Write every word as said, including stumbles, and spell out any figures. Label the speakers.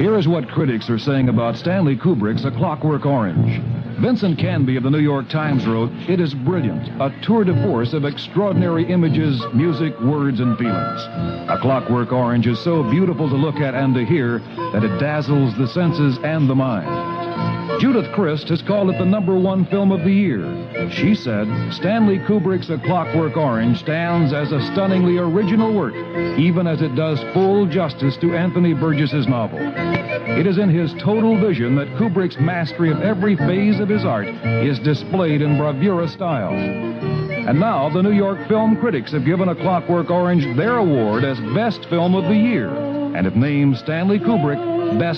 Speaker 1: Here is what critics are saying about Stanley Kubrick's A Clockwork Orange. Vincent Canby of the New York Times wrote, "It is brilliant, a tour de force of extraordinary images, music, words, and feelings. A Clockwork Orange is so beautiful to look at and to hear that it dazzles the senses and the mind." Judith Crist has called it the number one film of the year. She said, "Stanley Kubrick's A Clockwork Orange stands as a stunningly original work, even as it does full justice to Anthony Burgess's novel. It is in his total vision that Kubrick's mastery of every phase of his art is displayed in bravura style." And now the New York film critics have given A Clockwork Orange their award as Best Film of the Year, and have named Stanley Kubrick Best